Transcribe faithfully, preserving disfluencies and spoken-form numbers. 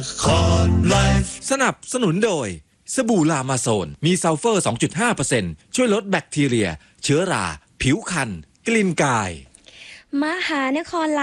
สนับสนุนโดยสบู่ลามาโซนมีซัลเฟอร์ สองจุดห้าเปอร์เซ็นต์ ช่วยลดแบคทีเรียเชื้อราผิวคันกลิ่นกายมหานคร